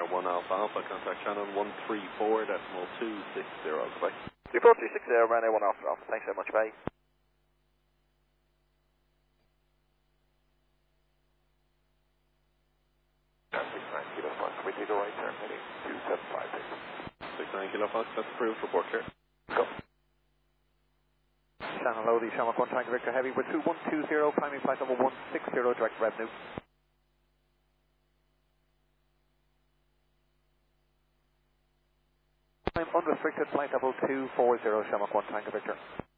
Ryanair 1 Alpha Alpha, contact channel 134.260, goodbye. 34360, Ryanair 1 Alpha Alpha. Thanks very much, bye. Kilo Fox, we take a right turn heading 2756. 69 Kilo Fox, that's approved, report clear. Go. Channel Lodi, Shamrock 1 Tango Victor Heavy, we're 2120, climbing flight level 160, direct revenue. Climb unrestricted, flight level 240, Shamrock 1 Tango Victor.